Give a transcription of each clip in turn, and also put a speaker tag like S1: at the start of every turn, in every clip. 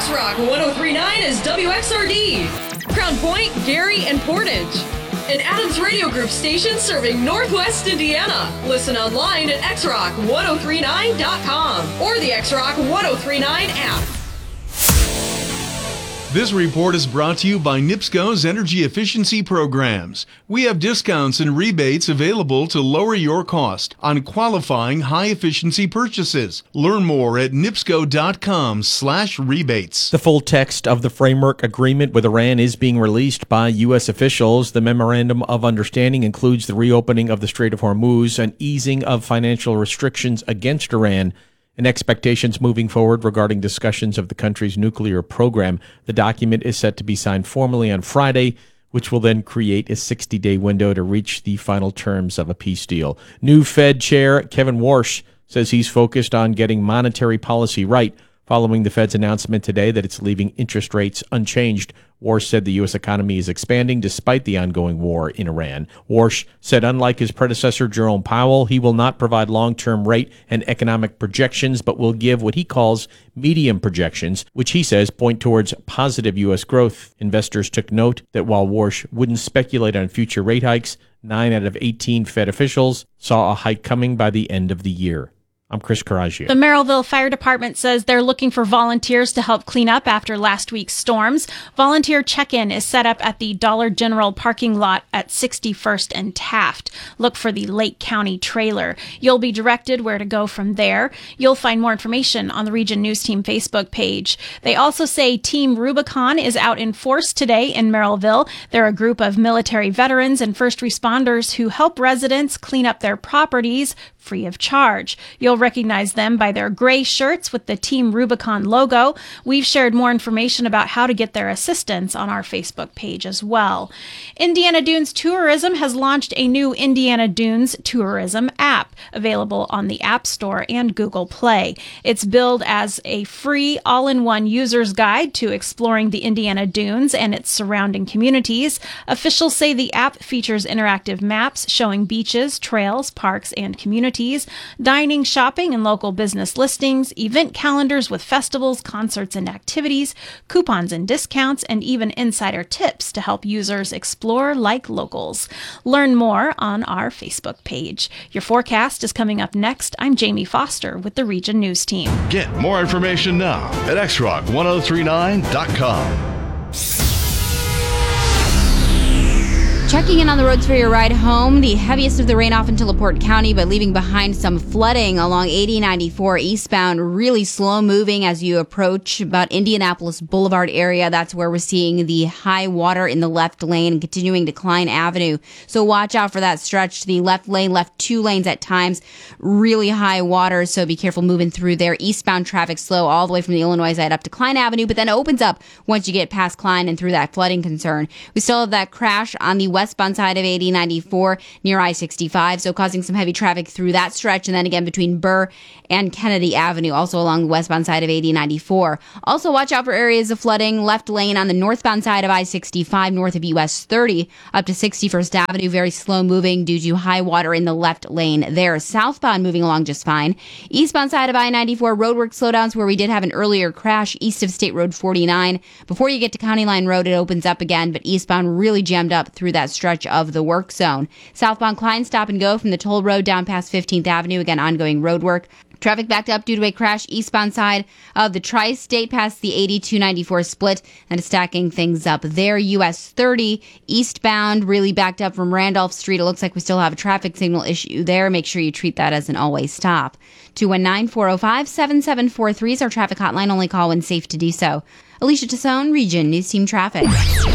S1: X-Rock 103.9 is WXRD. Crown Point, Gary, and Portage. An Adams Radio Group station serving Northwest Indiana. Listen online at xrock1039.com or the X-Rock 1039 app.
S2: This report is brought to you by NIPSCO's energy efficiency programs. We have discounts and rebates available to lower your cost on qualifying high-efficiency purchases. Learn more at nipsco.com/rebates.
S3: The full text of the framework agreement with Iran is being released by U.S. officials. The memorandum of understanding includes the reopening of the Strait of Hormuz and easing of financial restrictions against Iran and expectations moving forward regarding discussions of the country's nuclear program. The document is set to be signed formally on Friday, which will then create a 60-day window to reach the final terms of a peace deal. New Fed Chair Kevin Warsh says he's focused on getting monetary policy right following the Fed's announcement today that it's leaving interest rates unchanged. Warsh said the U.S. economy is expanding despite the ongoing war in Iran. Warsh said unlike his predecessor Jerome Powell, he will not provide long-term rate and economic projections, but will give what he calls medium projections, which he says point towards positive U.S. growth. Investors took note that while Warsh wouldn't speculate on future rate hikes, 9 out of 18 Fed officials saw a hike coming by the end of the year. I'm Chris Carraggio.
S4: The Merrillville Fire Department says they're looking for volunteers to help clean up after last week's storms. Volunteer check-in is set up at the Dollar General parking lot at 61st and Taft. Look for the Lake County trailer. You'll be directed where to go from there. You'll find more information on the Region News Team Facebook page. They also say Team Rubicon is out in force today in Merrillville. They're a group of military veterans and first responders who help residents clean up their properties free of charge. You'll recognize them by their gray shirts with the Team Rubicon logo. We've shared more information about how to get their assistance on our Facebook page as well. Indiana Dunes Tourism has launched a new Indiana Dunes Tourism app available on the App Store and Google Play. It's billed as a free all-in-one user's guide to exploring the Indiana Dunes and its surrounding communities. Officials say the app features interactive maps showing beaches, trails, parks, and communities, dining, shopping, and local business listings, event calendars with festivals, concerts, and activities, coupons and discounts, and even insider tips to help users explore like locals. Learn more on our Facebook page. Your forecast is coming up next. I'm Jamie Foster with the Region News Team.
S5: Get more information now at xrock1039.com.
S6: Checking in on the roads for your ride home. The heaviest of the rain off into LaPorte County, but leaving behind some flooding along 8094 eastbound. Really slow moving as you approach about Indianapolis Boulevard area. That's where we're seeing the high water in the left lane and continuing to Klein Avenue. So watch out for that stretch. The left lane, left 2 lanes at times. Really high water, so be careful moving through there. Eastbound traffic slow all the way from the Illinois side up to Klein Avenue, but then opens up once you get past Klein and through that flooding concern. We still have that crash on the westbound side of 8094 near I-65, so causing some heavy traffic through that stretch, and then again between Burr and Kennedy Avenue, also along the westbound side of 8094. Also watch out for areas of flooding. Left lane on the northbound side of I-65 north of US 30 up to 61st Avenue, very slow moving due to high water in the left lane there. Southbound moving along just fine. Eastbound side of I-94 roadwork slowdowns where we did have an earlier crash east of State Road 49. Before you get to County Line Road, it opens up again, but eastbound really jammed up through that stretch of the work zone. Southbound Klein stop and go from the toll road down past 15th Avenue, again ongoing road work. Traffic backed up due to a crash eastbound side of the Tri-State past the 8294 split, and stacking things up there. US 30 eastbound really backed up from Randolph Street. It looks like we still have a traffic signal issue there. Make sure you treat that as an always stop. 219-405-7743 is our traffic hotline. Only call when safe to do so. Alicia Tassone, Region News Team Traffic.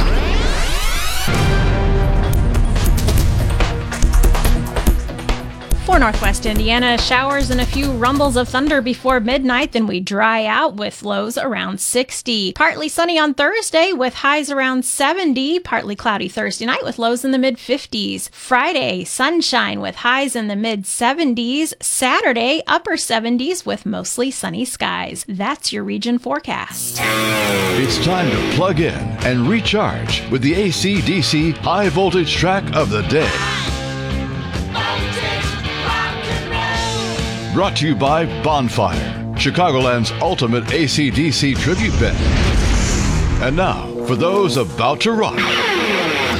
S4: For Northwest Indiana, showers and a few rumbles of thunder before midnight, then we dry out with lows around 60. Partly sunny on Thursday with highs around 70. Partly cloudy Thursday night with lows in the mid-50s. Friday, sunshine with highs in the mid-70s. Saturday, upper 70s with mostly sunny skies. That's your region forecast.
S5: It's time to plug in and recharge with the AC/DC high voltage track of the day. Brought to you by Bonfire. Chicagoland's ultimate AC/DC tribute band. And now, for those about to rock,